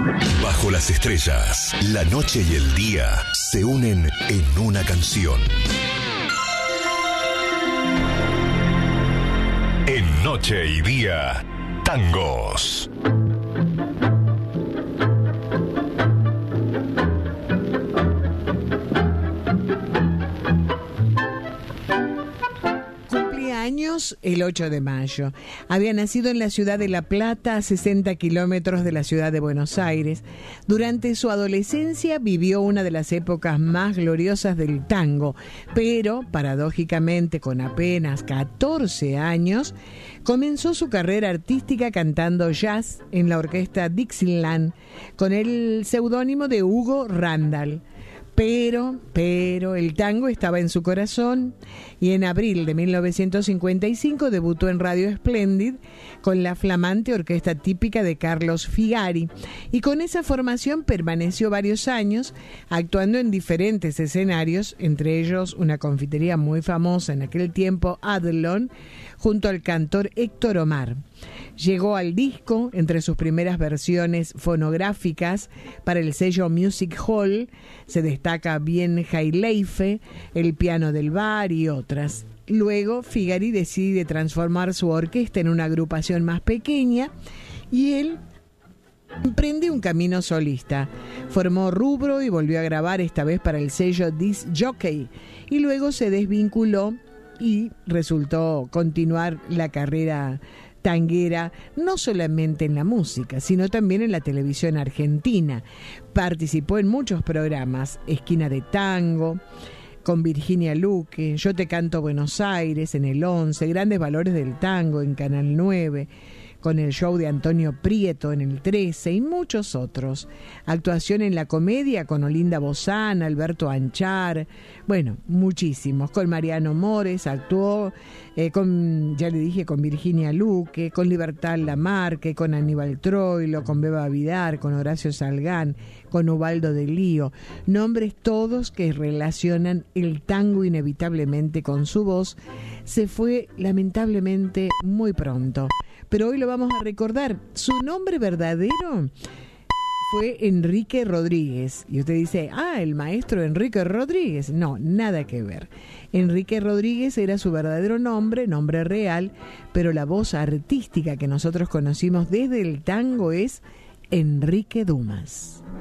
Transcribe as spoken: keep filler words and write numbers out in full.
Bajo las estrellas, la noche y el día se unen en una canción. En Noche y Día, tangos. Años el ocho de mayo. Había nacido en la ciudad de La Plata, a sesenta kilómetros de la ciudad de Buenos Aires. Durante su adolescencia vivió una de las épocas más gloriosas del tango, pero, paradójicamente, con apenas catorce años, comenzó su carrera artística cantando jazz en la orquesta Dixieland, con el seudónimo de Hugo Randall. Pero, pero, el tango estaba en su corazón y en abril de mil novecientos cincuenta y cinco debutó en Radio Splendid con la flamante orquesta típica de Carlos Figari. Y con esa formación permaneció varios años actuando en diferentes escenarios, entre ellos una confitería muy famosa en aquel tiempo, Adlon, junto al cantor Héctor Omar. Llegó al disco entre sus primeras versiones fonográficas para el sello Music Hall. Se destaca Bien Jaileife, El piano del bar y otras. Luego Figari decide transformar su orquesta en una agrupación más pequeña y él emprende un camino solista. Formó Rubro y volvió a grabar, esta vez para el sello Disc Jockey, y luego se desvinculó y resultó continuar la carrera tanguera, no solamente en la música, sino también en la televisión argentina. Participó en muchos programas: Esquina de Tango, con Virginia Luque, Yo te canto Buenos Aires en el once, Grandes Valores del Tango en Canal nueve, con el show de Antonio Prieto en el trece y muchos otros. Actuación en la comedia con Olinda Bozán, Alberto Anchar, bueno, muchísimos. Con Mariano Mores actuó, eh, con, ya le dije, con Virginia Luque, con Libertad Lamarque, con Aníbal Troilo, con Beba Vidar, con Horacio Salgán, con Ubaldo de Lío. Nombres todos que relacionan el tango inevitablemente con su voz. Se fue lamentablemente muy pronto, pero hoy lo vamos a recordar. Su nombre verdadero fue Enrique Rodríguez. Y usted dice, ah, el maestro Enrique Rodríguez. No, nada que ver. Enrique Rodríguez era su verdadero nombre, nombre real, pero la voz artística que nosotros conocimos desde el tango es Enrique Dumas.